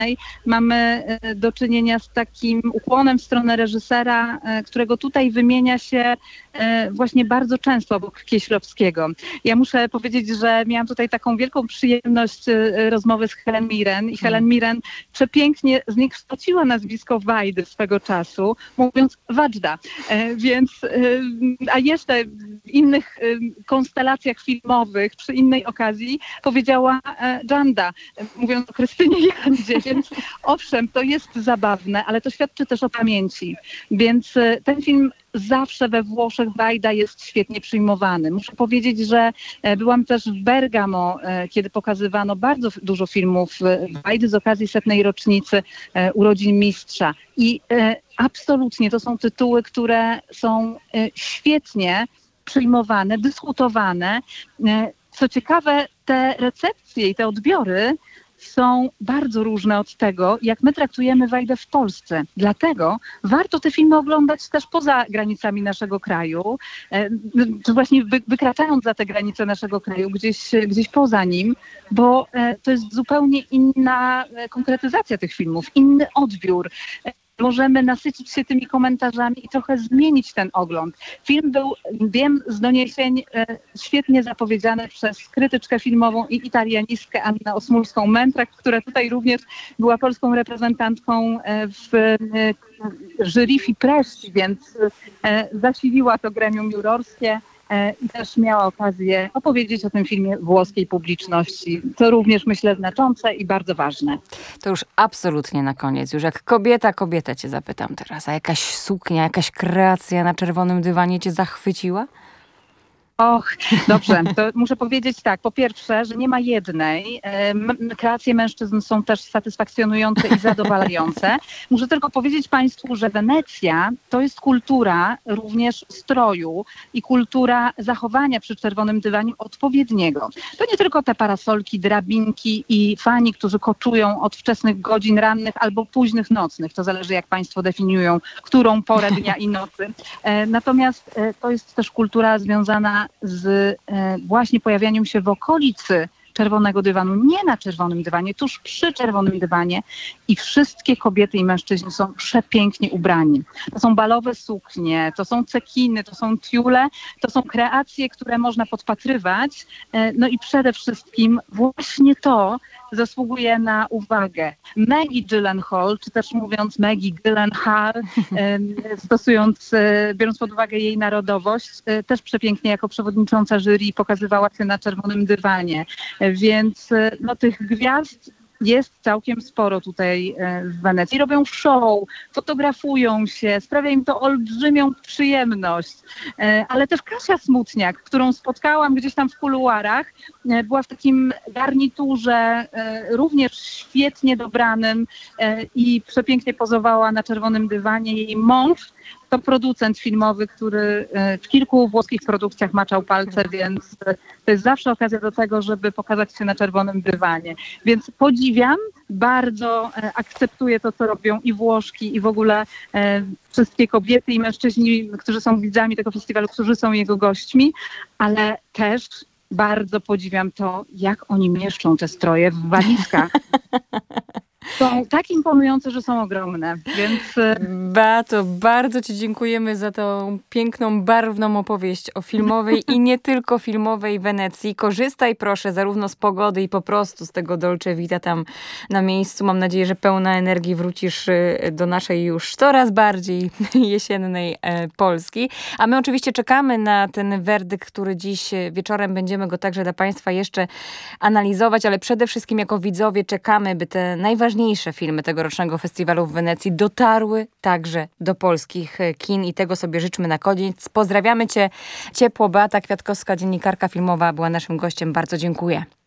mamy do czynienia z takim ukłonem w stronę reżysera, którego tutaj wymienia się właśnie bardzo często obok Kieślowskiego. Ja muszę powiedzieć, że miałam tutaj taką wielką przyjemność rozmowy z Helen Mirren i Helen Mirren przepięknie zniekształciła nazwisko Wajdy swego czasu, mówiąc Wadżda. A jeszcze w innych konstelacjach filmowych, przy innej okazji powiedziała Janda, mówiąc o Krystynie Jandzie, więc owszem, to jest zabawne, ale to świadczy też o pamięci. Więc ten film zawsze we Włoszech Wajda jest świetnie przyjmowany. Muszę powiedzieć, że byłam też w Bergamo, kiedy pokazywano bardzo dużo filmów Wajdy z okazji 100. rocznicy urodzin mistrza. I absolutnie to są tytuły, które są świetnie przyjmowane, dyskutowane. Co ciekawe, te recepcje i te odbiory są bardzo różne od tego, jak my traktujemy Wajdę w Polsce. Dlatego warto te filmy oglądać też poza granicami naszego kraju, czy właśnie wykraczając za te granice naszego kraju, gdzieś poza nim, bo to jest zupełnie inna konkretyzacja tych filmów, inny odbiór. Możemy nasycić się tymi komentarzami i trochę zmienić ten ogląd. Film był, wiem z doniesień, świetnie zapowiedziany przez krytyczkę filmową i italianistkę Annę Osmulską-Mentrek, która tutaj również była polską reprezentantką w jury Fipresci, więc zasiliła to gremium jurorskie. I też miała okazję opowiedzieć o tym filmie włoskiej publiczności. To również, myślę, znaczące i bardzo ważne. To już absolutnie na koniec. Już jak kobietę cię zapytam teraz. A jakaś suknia, jakaś kreacja na czerwonym dywanie cię zachwyciła? Och, dobrze, to muszę powiedzieć tak. Po pierwsze, że nie ma jednej. Kreacje mężczyzn są też satysfakcjonujące i zadowalające. Muszę tylko powiedzieć Państwu, że Wenecja to jest kultura również stroju i kultura zachowania przy czerwonym dywanie odpowiedniego. To nie tylko te parasolki, drabinki i fani, którzy koczują od wczesnych godzin rannych albo późnych nocnych. To zależy, jak Państwo definiują, którą porę dnia i nocy. Natomiast to jest też kultura związana z właśnie pojawianiem się w okolicy czerwonego dywanu, nie na czerwonym dywanie, tuż przy czerwonym dywanie i wszystkie kobiety i mężczyźni są przepięknie ubrani. To są balowe suknie, to są cekiny, to są tiule, to są kreacje, które można podpatrywać. No i przede wszystkim właśnie to zasługuje na uwagę. Maggie Gyllenhaal, czy też mówiąc Maggie Gyllenhaal, biorąc pod uwagę jej narodowość, też przepięknie jako przewodnicząca jury pokazywała się na czerwonym dywanie. Więc no, tych gwiazd jest całkiem sporo tutaj w Wenecji. Robią show, fotografują się, sprawia im to olbrzymią przyjemność. Ale też Kasia Smutniak, którą spotkałam gdzieś tam w kuluarach, była w takim garniturze również świetnie dobranym i przepięknie pozowała na czerwonym dywanie. Jej mąż to producent filmowy, który w kilku włoskich produkcjach maczał palce, więc to jest zawsze okazja do tego, żeby pokazać się na czerwonym dywanie. Więc podziwiam, bardzo akceptuję to, co robią i Włoszki, i w ogóle wszystkie kobiety i mężczyźni, którzy są widzami tego festiwalu, którzy są jego gośćmi, ale też bardzo podziwiam to, jak oni mieszczą te stroje w walizkach. Są tak imponujące, że są ogromne, więc... Beato, bardzo ci dziękujemy za tą piękną, barwną opowieść o filmowej i nie tylko filmowej Wenecji. Korzystaj proszę zarówno z pogody i po prostu z tego Dolce Vita tam na miejscu. Mam nadzieję, że pełna energii wrócisz do naszej już coraz bardziej jesiennej Polski. A my oczywiście czekamy na ten werdykt, który dziś wieczorem będziemy go także dla Państwa jeszcze analizować, ale przede wszystkim jako widzowie czekamy, by te najważniejsze filmy tegorocznego festiwalu w Wenecji dotarły także do polskich kin i tego sobie życzmy na koniec. Pozdrawiamy cię ciepło. Beata Kwiatkowska, dziennikarka filmowa, była naszym gościem. Bardzo dziękuję.